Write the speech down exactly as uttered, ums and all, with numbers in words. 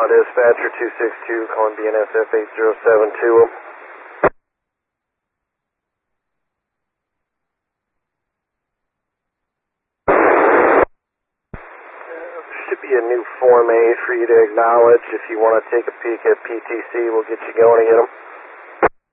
dispatcher two six two, calling B N S F eight zero seven two. Should be a new Form A for you to acknowledge. If you want to take a peek at P T C, we'll get you going again.